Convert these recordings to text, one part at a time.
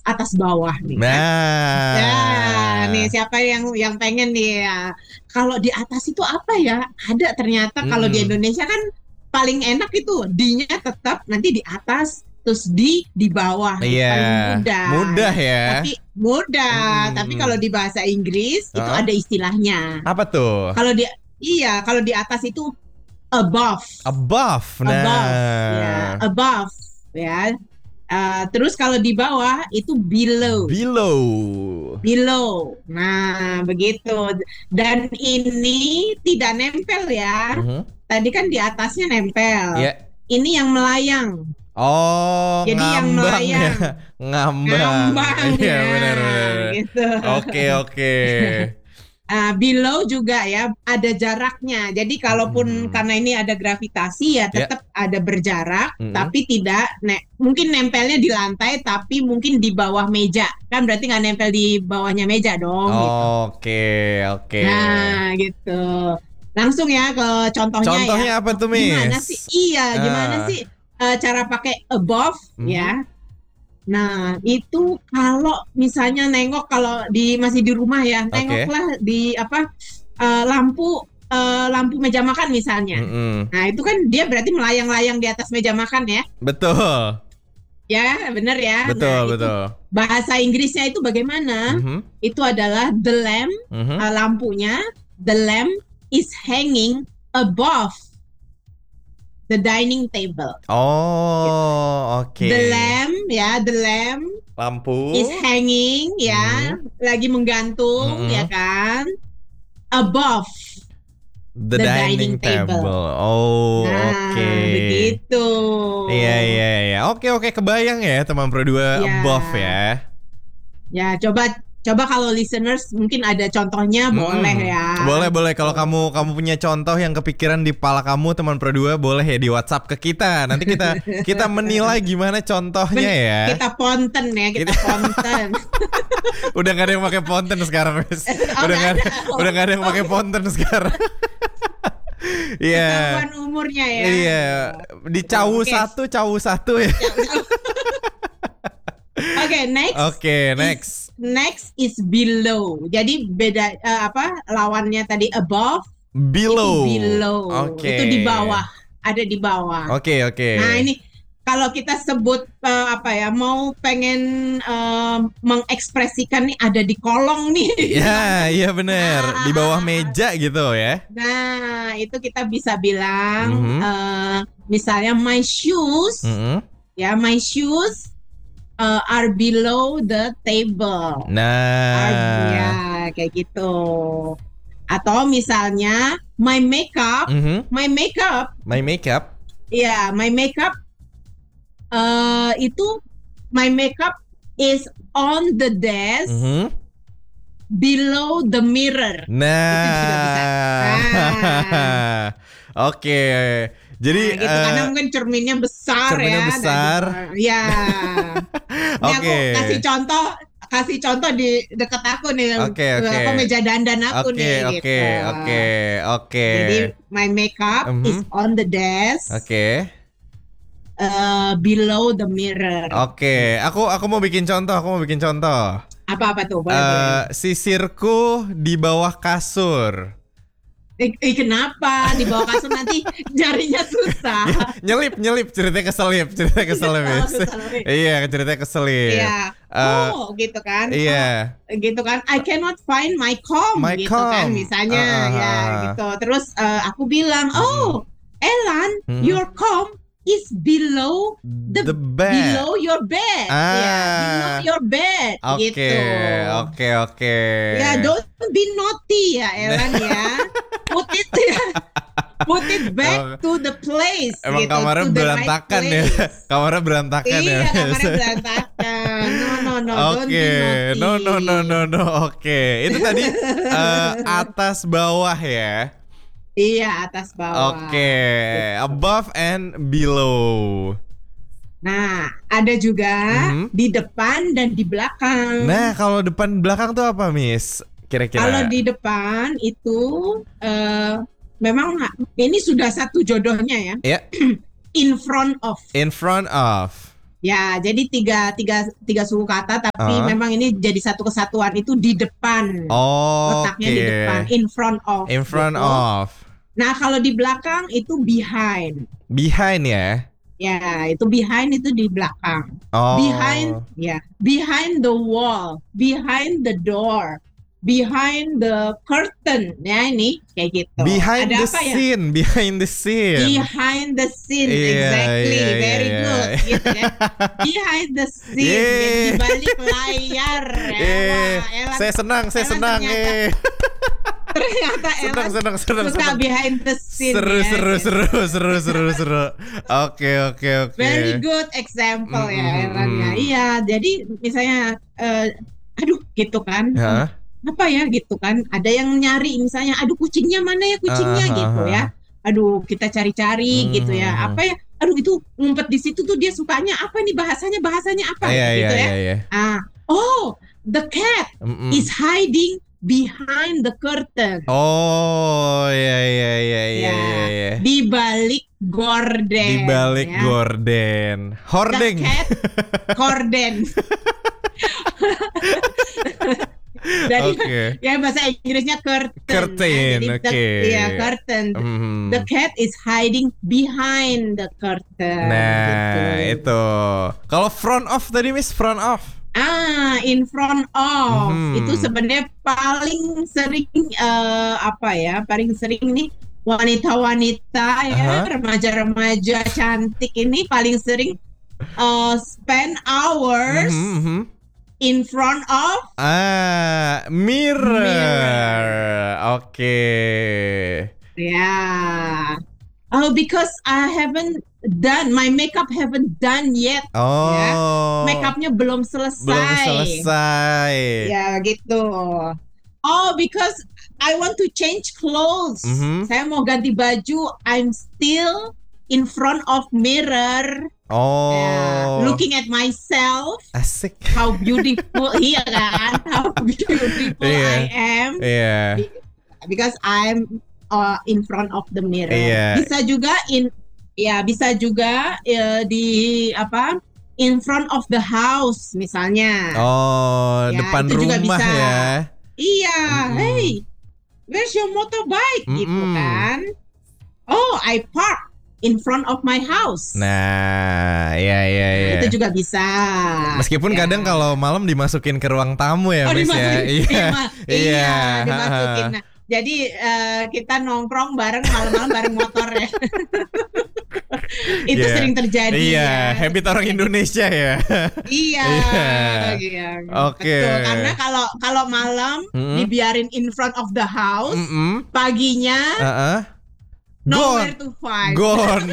atas bawah nih kan. Ya, nih Nah. siapa yang pengen nih ya. Kalau di atas itu apa ya? Ada ternyata kalau di Mm-mm. Indonesia kan paling enak itu D-nya tetap nanti di atas terus di bawah gitu Iya, paling mudah mudah ya. ya. Tapi mudah, tapi kalau Mm-mm. di bahasa Inggris itu Heeh. ada istilahnya. Apa tuh? Kalau di iya, kalau di atas itu above, Above. above ya, Nah, above ya. Terus kalau di bawah itu below. below. Below. Nah, begitu. Dan ini tidak nempel ya. Mhm. Tadi kan di atasnya nempel. Ya. Ini yang melayang. Oh, Jadi yang ngambang ya. melayang, Ngambang. ngambang Iya, ya, benar benar. gitu. Oke, oke. Below juga ya ada jaraknya. Jadi kalaupun Mm-mm. karena ini ada gravitasi ya Ya. tetap ada berjarak, Mm-mm. tapi tidak mungkin nempelnya di lantai, tapi mungkin di bawah meja. Kan berarti nggak nempel di bawahnya meja dong gitu. Oke, oke. Nah, gitu. Langsung ya ke contohnya ya. Contohnya apa tuh, Gimana Miss? sih? Iya, gimana sih Ah. cara pakai above Mhm. ya? Nah, itu kalau misalnya nengok kalau masih di rumah ya, Oke. nengoklah di apa lampu lampu meja makan misalnya. Mm-mm. Nah, itu kan dia berarti melayang-layang di atas meja makan ya. Betul. Ya, bener ya. Nah, Betul, itu betul. bahasa Inggrisnya itu bagaimana? Mhm. Itu adalah the lamp, Mhm. lampunya, the lamp is hanging above the dining table. Oh, oke. The lamp ya, the lamp is Lampu. hanging ya, Mhm. lagi menggantung ya Mhm. kan, above The the dining dining table. table. Oh, oke. Nah, begitu. Iya, iya, iya. Oke, oke, kebayang ya teman Pro 2 above Ya, ya. ya coba kalau listeners mungkin ada contohnya boleh Mm-mm. ya. Boleh, boleh. Kalau Tuh. kamu punya contoh yang kepikiran di kepala kamu teman Pro 2 boleh ya di WhatsApp ke kita. Nanti kita menilai gimana contohnya ya. Kita ponten ya, kita Kita ponten. udah gak ada yang pakai fonten sekarang, Miss. Oh, Udah nggak gak ada, ada. udah gak ada yang pakai fonten sekarang. Iya. Ketahuan umurnya ya. Iya. Di Oke. cawu satu ya. Oke, Oke, next. next is below. Jadi beda apa lawannya tadi above itu Below. below. Oke. Itu di bawah, ada di bawah. Oke, oke. Nah, ini kalau kita sebut apa ya, mau pengen mengekspresikan nih ada di kolong nih. Ya, iya bener. Di bawah Ah. meja gitu ya. Nah, itu kita bisa bilang Mhm. misalnya my shoes, Mhm. ya my shoes are below the table. Ya, Nah. kayak gitu. Atau misalnya my makeup, Mhm. my makeup, My makeup. ya my makeup itu my makeup is on the desk Mhm. below the mirror. Itu juga bisa. Nah. Oke. Jadi Nah, gitu karena mungkin cerminnya besar cerminnya ya. besar. Ya. Ini aku Oke. kasih contoh di dekat aku nih, Oke, oke. apa meja dandan aku Oke, nih oke, gitu. oke, oke. Jadi my makeup is Mhm. on the desk Oke. below the mirror. Oke, aku mau bikin contoh, Apa-apa tuh? Boleh. Sisirku di bawah kasur. Kenapa di bawah kasur nanti jarinya susah? Ya, nyelip, ceritanya keselip, Oh, Miss. keselip. Iya, ceritanya keselip. Iya. Eh, Gitu kan? iya. Gitu kan? I cannot find my comb, My gitu kan? comb. Misalnya, ya gitu. Terus aku bilang, Mm-mm. Elan, Mm-mm. your comb is below The bed. below your bed. Ya, below your bed. Oke, Gitu. oke. Ya, don't be naughty ya, Elan ya. Put it back to the place. Emang gitu, kamarnya to the right berantakan ya. place. Kamarnya berantakan ya. Iya, kamarnya berantakan. No, don't be Oke, naughty. no. Oke, itu tadi atas bawah ya. Iya, atas bawah. Oke, Gitu. above and below. Nah, ada juga Mhm. di depan dan di belakang. Nah, kalau depan belakang tuh apa, Miss? Kira-kira? Kalau di depan itu memang ini sudah satu jodohnya ya. Ya, In front of. in front of. Ya, jadi tiga suku kata, tapi Ah. memang ini jadi satu kesatuan itu di depan, letaknya Oke. di depan, in front of, In front gitu. of. Nah, kalau di belakang itu behind. Behind ya. Ya, itu behind itu di belakang. Oh. Behind the wall, behind the door, behind the curtain. Ya, ini kayak gitu. Behind Ada the apa ya? scene, behind the scene. Behind the scene, Iya, exactly, iya, very iya, good, iya. gitu ya. Behind the scene, Yeay. jadi di balik layar. Ya. Wah, Elan, Saya senang, ternyata Elan senang. suka behind the scene. Seru. Oke. Very good example ya, Elan ya. Iya, jadi misalnya, aduh, gitu kan. Hah? Apa ya gitu kan? Ada yang nyari misalnya, aduh kucingnya mana ya kucingnya gitu ya. Aduh, kita cari-cari gitu ya. Apa ya? Aduh, itu ngumpet di situ tuh dia sukanya apa nih bahasanya apa gitu ya. Iya. Oh, the cat is hiding behind the curtain. Oh, iya. Di balik gorden. Di balik ya. gorden. Hordeng. The cat gorden. Jadi ya bahasa Inggrisnya curtain. Curtain, ya. oke. Iya, curtain. The cat is hiding behind the curtain. Nah, gitu. itu. Kalau front of tadi Miss, front of. In front of itu sebenarnya paling sering paling sering nih wanita-wanita ya, remaja-remaja cantik ini paling sering spend hours in front of mirror. Oke. Yeah. Oh, because I haven't done my makeup haven't done yet. Oh. Ya. Makeupnya belum selesai. Ya, gitu. Oh, because I want to change clothes. Saya mau ganti baju. I'm still in front of mirror. Oh. Looking at myself. Asik. How beautiful, iya kan? How beautiful I am. Iya. Because I'm in front of the mirror. Iya. Bisa juga in front of the house misalnya. Oh, depan itu rumah juga bisa. ya. Iya. Hey, where's your motorbike? Gitu kan? Oh, I park in front of my house. Nah, iya. Itu juga bisa. Meskipun kadang kalau malam dimasukin ke ruang tamu ya, Miss ya. Iya, dimasukin. Nah, jadi kita nongkrong bareng malam-malam bareng motor ya. Itu sering terjadi. Iya, ya. habit orang Indonesia ya. Iya. Oke. Betul, karena kalau malam dibiarin in front of the house, paginya nowhere to find. Gone.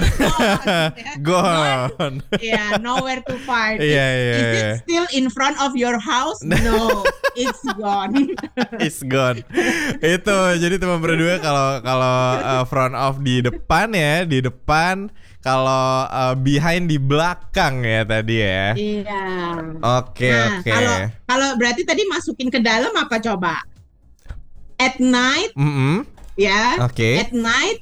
Yeah, nowhere to find. Iya. Is it still in front of your house? No, it's gone. It's gone. Itu jadi teman berdua kalau front of di depan ya, di depan. Kalau behind di belakang ya tadi ya. Iya. Oke. Kalau berarti tadi masukin ke dalam apa coba? At night. Ya. Oke. At night,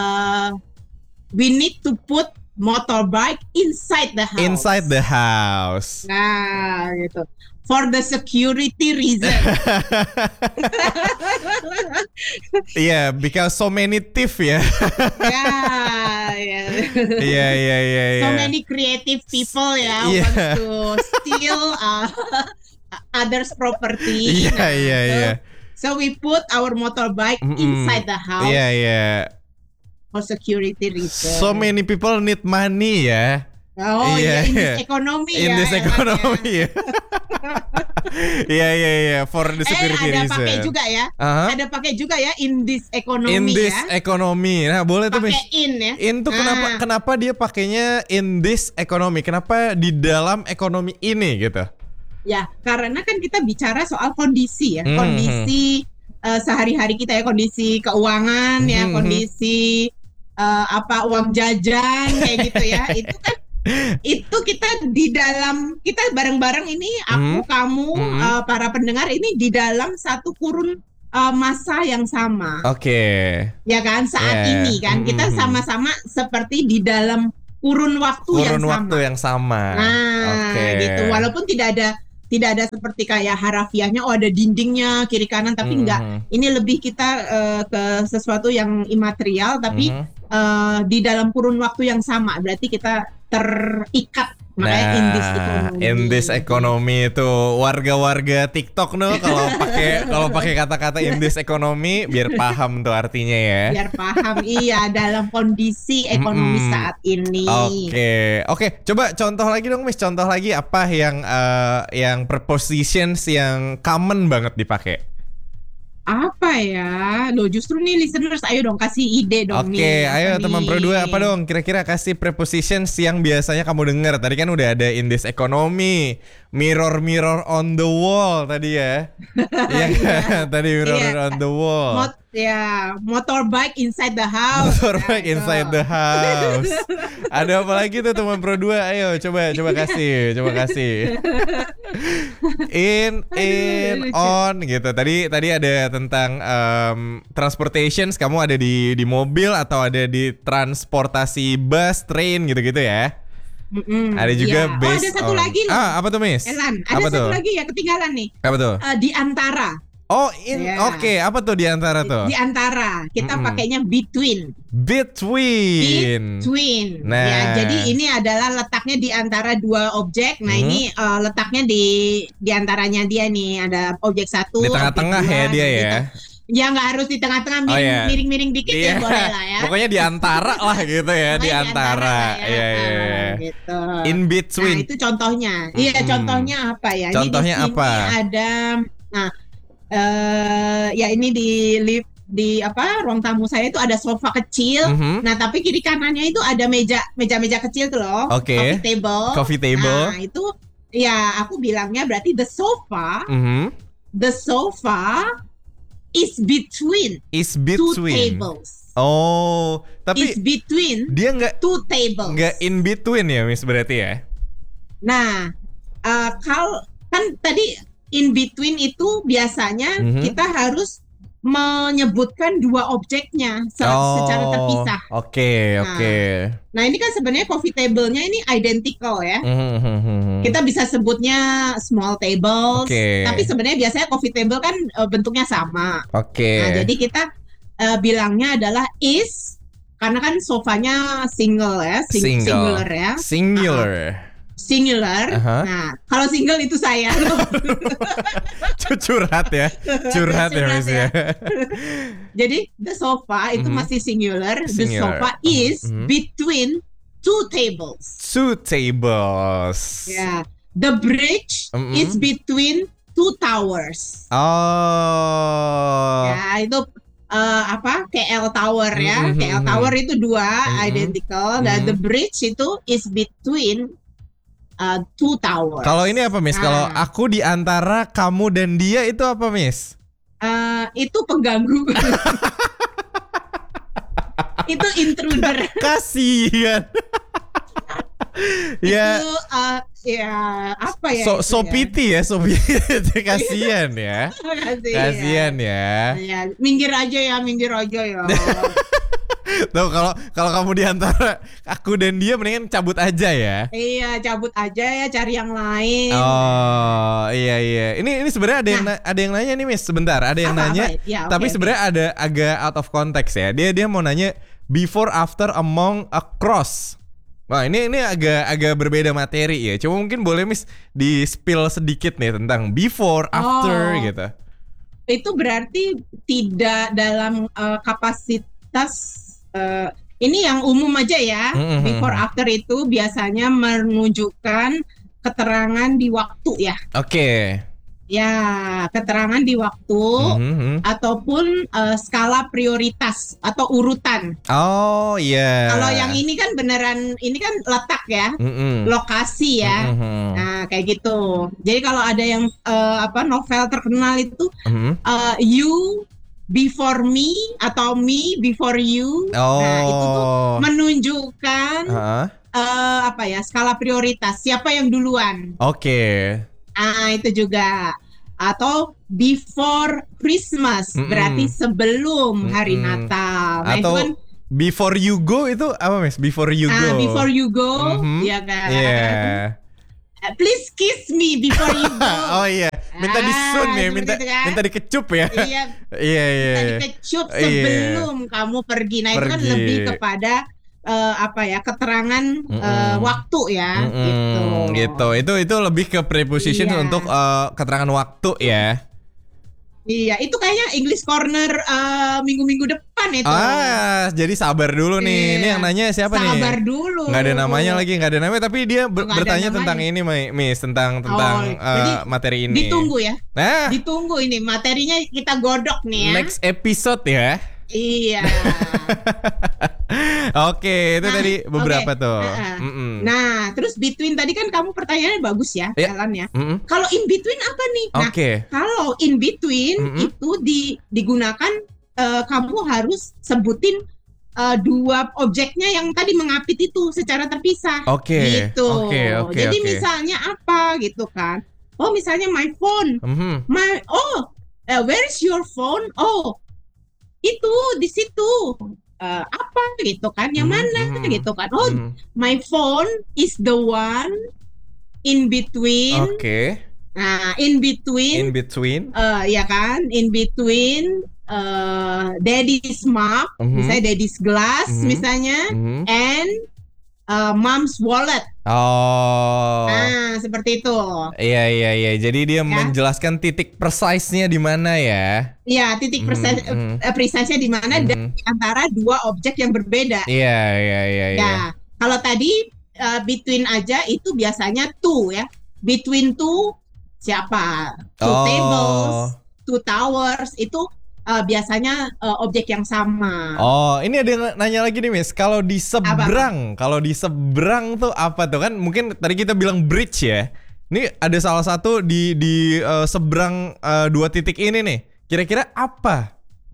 we need to put motorbike inside the house. Inside the house. Nah, gitu. For the security reason. Yeah, because so many thief ya. Iya. So many creative people want to steal others' property. Iya. So we put our motorbike inside the house. Iya. For security reason. So many people need money ya. Oh iya, in this economy in this economy ya. Iya, for the security reason. Ada pakai juga ya. Ada pakai juga ya in this economy. In this economy. Nah, boleh tuh Miss. Pakai in ya. In tuh kenapa dia pakainya in this economy? Kenapa di dalam ekonomi ini gitu? Ya, karena kan kita bicara soal kondisi ya. Kondisi sehari-hari kita ya, kondisi keuangan ya, kondisi uang jajan kayak gitu ya. Itu kan itu kita di dalam, kita bareng-bareng ini, aku, kamu, para pendengar ini di dalam satu kurun masa yang sama. Oke. Ya kan, saat ini kan kita sama-sama seperti di dalam kurun waktu yang sama. Nah, gitu. Walaupun tidak ada seperti kayak harafiahnya, ada dindingnya kiri kanan, tapi enggak. Ini lebih kita ke sesuatu yang imaterial, tapi di dalam kurun waktu yang sama. Berarti kita terikat. Makanya in this economy itu warga-warga TikTok kalau pakai kata-kata in this economy biar paham tuh artinya ya. Biar paham, iya, dalam kondisi ekonomi saat ini. Oke. Coba contoh lagi dong, Miss. Contoh lagi apa yang prepositions yang common banget dipakai? Apa ya? Loh, justru nih listeners, ayo dong kasih ide dong. Oke, ayo teman Pro 2, apa dong kira-kira kasih prepositions yang biasanya kamu dengar. Tadi kan udah ada in this economy, mirror on the wall tadi ya. Iya kan? Tadi mirror on the wall. Motorbike inside the house. Inside the house. Ada apa lagi tuh teman Pro 2? Ayo coba kasih. In on gitu. Tadi ada tentang transportations, kamu ada di mobil atau ada di transportasi bus, train gitu-gitu ya. Ada juga based ada satu lagi loh. Apa tuh, Miss? Elan, ada satu lagi ya, ketinggalan nih. Apa tuh? Di antara. Oke, apa tuh di antara tuh? Di antara, kita pakainya between. Nah, ya, jadi ini adalah letaknya di antara dua objek. Nah, ini letaknya di antaranya dia nih, ada objek satu. Di tengah-tengah ya dia ya. Gitu. Ya nggak harus di tengah-tengah, miring-miring dikit ya boleh lah ya. Pokoknya di antara lah gitu ya, di antara. Iya. Gitu. In between. Nah, itu contohnya. Iya, contohnya apa ya? Contohnya ini di sini apa? Ada ya ini di ruang tamu saya itu ada sofa kecil. Nah, tapi kiri kanannya itu ada meja kecil tuh loh. Coffee table. Nah, itu ya aku bilangnya berarti the sofa is between two tables. Oh, tapi is between dia two tables. Nggak in between ya, Miss, berarti ya? Nah, kalau kan tadi in between itu biasanya kita harus menyebutkan dua objeknya secara terpisah. Oke. Nah, ini kan sebenarnya coffee table-nya ini identical ya. Kita bisa sebutnya small table, tapi sebenarnya biasanya coffee table kan bentuknya sama. Nah, jadi kita bilangnya adalah is, karena kan sofanya single ya, singular ya. Singular. Nah, kalau single itu saya. Curhat ya, Miss ya. Jadi the sofa itu masih singular. The sofa is between two tables. Ya, the bridge is between two towers. Ya, itu KL Tower ya. KL Tower itu dua identical. Dan the bridge itu is between two towers. Kalau ini apa, Miss? Kalau aku di antara kamu dan dia itu apa, Miss? Itu pengganggu. Itu intruder. Kasian. Ya. Itu apa ya? So pity ya. Kasian ya. Kasian ya. Minggir aja ya. Tuh, kalau kamu di antara aku dan dia, mendingan cabut aja ya. Iya, cabut aja ya, cari yang lain. Oh, iya. Ini sebenarnya ada yang nanya nih, Miss. Sebentar, ada yang nanya. Ya, tapi sebenarnya ada agak out of context ya. Dia mau nanya before, after, among, across. Wah, ini agak berbeda materi ya. Cuma mungkin boleh, Miss, di spill sedikit nih tentang before, after gitu. Itu berarti tidak dalam kapasitas. Ini yang umum aja ya. Before after itu biasanya menunjukkan keterangan di waktu ya. Oke. Ya, keterangan di waktu ataupun skala prioritas atau urutan. Oh iya. Kalau yang ini kan beneran, ini kan letak ya, lokasi ya. Nah, kayak gitu. Jadi kalau ada yang novel terkenal itu you before me atau me before you. Nah, itu tuh menunjukkan skala prioritas, siapa yang duluan. Oke. Ah, itu juga. Atau before Christmas, berarti sebelum hari Natal. Nah, atau itu kan Before you go itu apa, Miss? Before you go. Before you go, ya kan. Yeah. Please kiss me before you go. Oh iya, minta disun ya, minta dikecup ya. Iya. Minta dikecup sebelum kamu pergi. Nah, itu kan lebih kepada keterangan waktu ya, gitu. Itu lebih ke preposition untuk keterangan waktu ya. Iya, itu kayaknya English Corner minggu-minggu depan itu. Jadi sabar dulu nih. Ini yang nanya siapa nih? Sabar dulu. Nggak ada namanya lagi, nggak ada namanya. Tapi dia bertanya tentang ini, Miss, tentang materi ini. Ditunggu ya. Ditunggu ini materinya kita godok nih ya. Next episode ya. Iya. Oke, itu tadi beberapa tuh. Nah, terus between tadi kan kamu pertanyaannya bagus ya, Ellen ya. Kalau in between apa nih? Nah, kalau in between itu digunakan kamu harus sebutin dua objeknya yang tadi mengapit itu secara terpisah. Gitu. Jadi misalnya apa gitu kan? Oh, misalnya my phone. Where is your phone? Oh, itu di situ. Apa gitu kan, yang mana gitu kan. My phone is the one in between. Nah, in between ya kan, in between daddy's mug, misalnya daddy's glass misalnya, and mom's wallet. Seperti itu. Iya. Jadi dia menjelaskan titik precise-nya di mana ya? Iya, titik precise-nya di mana dan antara dua objek yang berbeda. Iya. Ya, kalau tadi between aja itu biasanya two ya. Between two siapa? Two tables, two towers itu biasanya objek yang sama. Ini ada yang nanya lagi nih, Miss. Kalau di seberang, tuh apa tuh kan? Mungkin tadi kita bilang bridge ya. Ini ada salah satu di seberang dua titik ini nih. Kira-kira apa?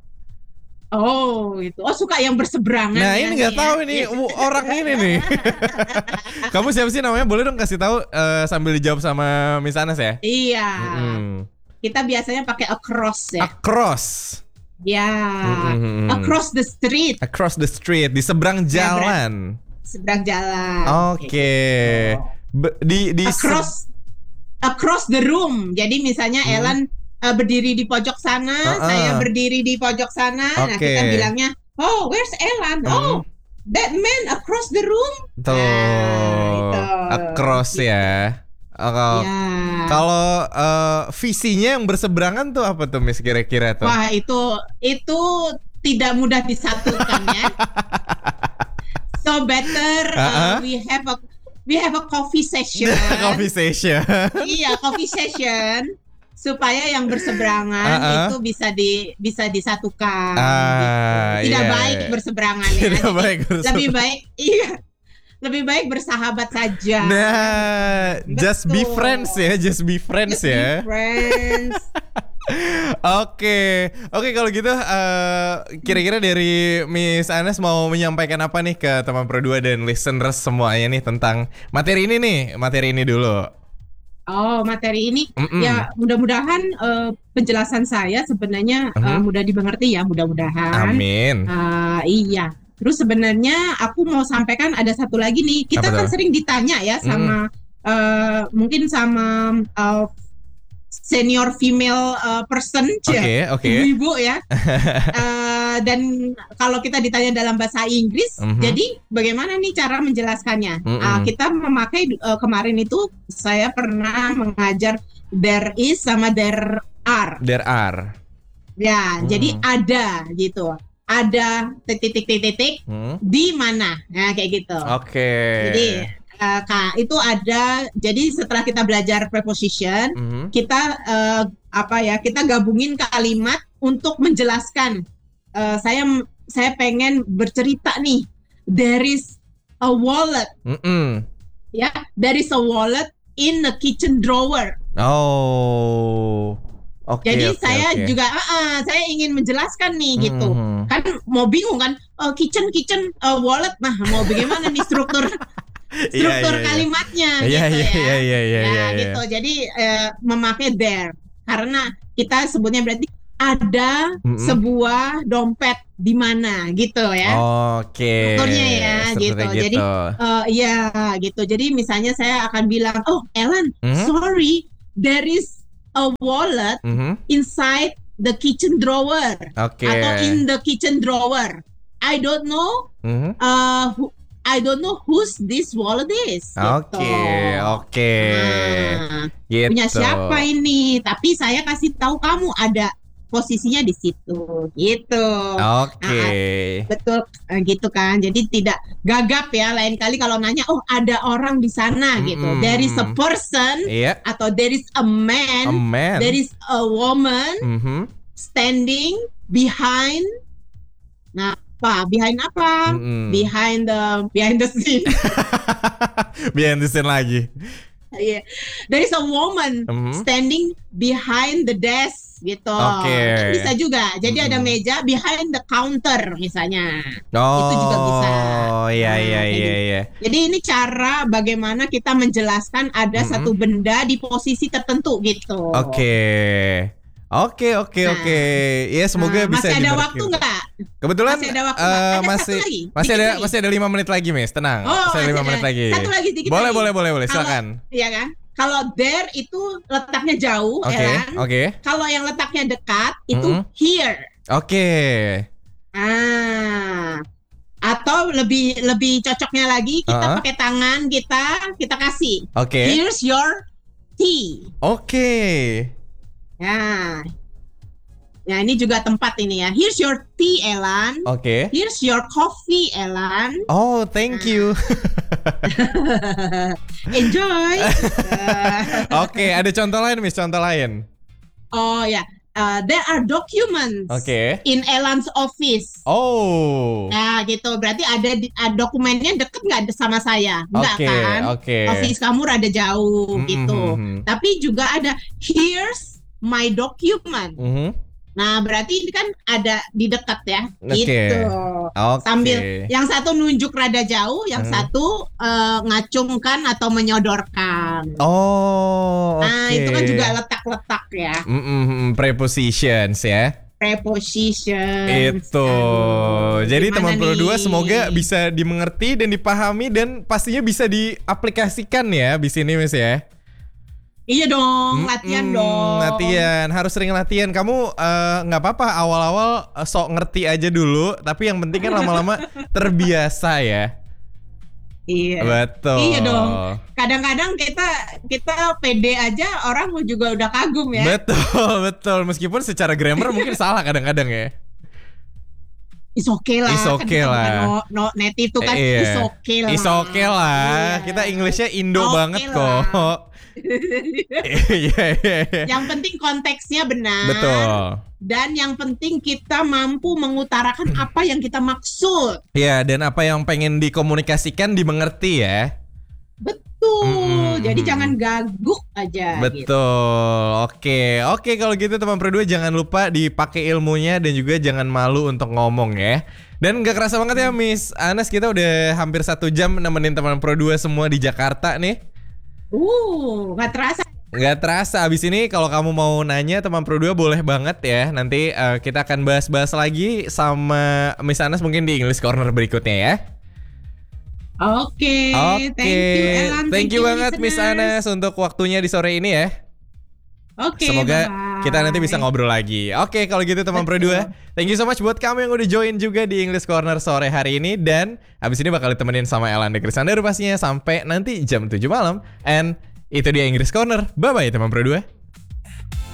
Itu. Suka yang berseberangan. Nah, ini nggak tahu ini orang ini nih. Kamu siapa sih namanya? Boleh dong kasih tahu sambil dijawab sama Miss Anas ya? Iya. Kita biasanya pakai across ya. Across. Ya. Across the street. Across the street, di seberang jalan. Seberang jalan. Oke. Di across the room. Jadi misalnya Ellen berdiri di pojok sana, saya berdiri di pojok sana. Nah, kita bilangnya, "Oh, where's Ellen?" "Oh, that man across the room." Tuh. Across ya. Kalau visinya yang berseberangan tuh apa tuh, Miss, kira-kira tuh? Wah, itu tidak mudah disatukan ya. So better we have a coffee session. Coffee session. Iya, coffee session supaya yang berseberangan itu bisa disatukan. Tidak baik berseberangan ya. Lebih baik bersahabat saja. Nah, just be friends ya. Be friends. Oke, kalau gitu kira-kira dari Miss Anas mau menyampaikan apa nih ke teman Pro 2 dan listeners semuanya nih tentang materi ini dulu. Materi ini ya mudah-mudahan penjelasan saya sebenarnya mudah dimengerti ya, mudah-mudahan. Amin. Iya. Terus sebenarnya aku mau sampaikan ada satu lagi nih. Kita kan sering ditanya ya sama mungkin sama senior female person, ibu ya. Dan kalau kita ditanya dalam bahasa Inggris, jadi bagaimana nih cara menjelaskannya? Kita memakai kemarin itu saya pernah mengajar there is sama there are. There are. Ya, jadi ada gitu. Ada titik-titik di mana, nah kayak gitu. Jadi itu ada. Jadi setelah kita belajar preposition, kita kita gabungin kalimat untuk menjelaskan. Saya pengen bercerita nih. There is a wallet. Ya, there is a wallet in the kitchen drawer. Jadi saya juga saya ingin menjelaskan nih gitu. Kan mau bingung kan, kitchen wallet. Nah, mau bagaimana nih struktur kalimatnya gitu ya. Gitu. Jadi memakai there karena kita sebutnya berarti ada sebuah dompet di mana gitu ya. Oke. Strukturnya ya gitu. Strukturnya Jadi iya gitu. Jadi misalnya saya akan bilang, "Oh, Ellen, sorry, there is a wallet inside the kitchen drawer Oke. atau in the kitchen drawer. I don't know I don't know whose this wallet is." Oke, gitu. oke. Gitu. Punya siapa ini? Tapi saya kasih tahu kamu ada posisinya di situ, gitu. Oke. Betul, gitu kan. Jadi tidak gagap ya. Lain kali kalau nanya, oh ada orang di sana gitu. There is a person Iya. atau there is a man, there is a woman standing behind. Nah, behind apa? Behind the scene. Behind the scene lagi. Yeah. There is a woman standing behind the desk gitu. Kan bisa juga. Jadi ada meja behind the counter misalnya. Itu juga bisa. Oh, iya. Jadi ini cara bagaimana kita menjelaskan ada satu benda di posisi tertentu gitu. Oke. Ya semoga bisa masih ada dimengerti. waktu nggak? Kebetulan masih ada waktu nggak? masih ada 5 menit lagi, Miss. Tenang. Masih ada 5 menit lagi. Satu lagi sedikit boleh, lagi. Boleh, silakan. Iya kan? Kalau there itu letaknya jauh, Elan. Kalau yang letaknya dekat itu here. Atau lebih cocoknya lagi kita pakai tangan kita kasih. Here's your tea. Ya, ini juga tempat ini ya. Here's your tea, Elan. Here's your coffee, Elan. Oh, thank you. Enjoy. Ada contoh lain, Miss. Contoh lain. Oh ya, there are documents in Elan's office. Nah, gitu. Berarti ada dokumennya deket nggak sama saya? Enggak kan? Office kamu rada jauh gitu. Tapi juga ada here's my document. Nah, berarti ini kan ada di dekat ya, gitu. Sambil yang satu nunjuk rada jauh, yang satu ngacungkan atau menyodorkan. Nah, itu kan juga letak-letak ya. Prepositions ya. Itu. Jadi teman Pro 2 semoga bisa dimengerti dan dipahami dan pastinya bisa diaplikasikan ya di sini, Miss ya. Iya dong, latihan dong. Latihan, harus sering latihan. Kamu nggak apa-apa awal-awal sok ngerti aja dulu, tapi yang penting kan lama-lama terbiasa ya. Iya. Betul. Iya dong. Kadang-kadang kita pede aja orang juga udah kagum ya. Betul. Meskipun secara grammar mungkin salah kadang-kadang ya. It's okay lah. No native itu kan it's okay lah. It's okay lah. Kita Englishnya Indo banget kok. Yang penting konteksnya benar. Betul. Dan yang penting kita mampu mengutarakan apa yang kita maksud. Iya, dan apa yang pengen dikomunikasikan dimengerti ya. Betul. Jadi jangan gaguk aja. Betul. Gitu. Oke, kalau gitu teman Pro 2 jangan lupa dipakai ilmunya dan juga jangan malu untuk ngomong ya. Dan gak kerasa banget ya Miss Anas, kita udah hampir 1 jam nemenin teman Pro 2 semua di Jakarta nih. Gak terasa. Gak terasa. Abis ini kalau kamu mau nanya teman Pro 2 boleh banget ya. Nanti kita akan bahas-bahas lagi sama Miss Anas mungkin di English Corner berikutnya ya. Oke. Thank you Elan. Thank you banget Miss Anas untuk waktunya di sore ini ya. Semoga kita nanti bisa ngobrol lagi. Kalau gitu teman Pro 2, thank you so much buat kamu yang udah join juga di English Corner sore hari ini. Dan abis ini bakal ditemenin sama Elan de Crisander pastinya sampai nanti jam 7 malam. And itu dia English Corner. Bye-bye teman Pro 2.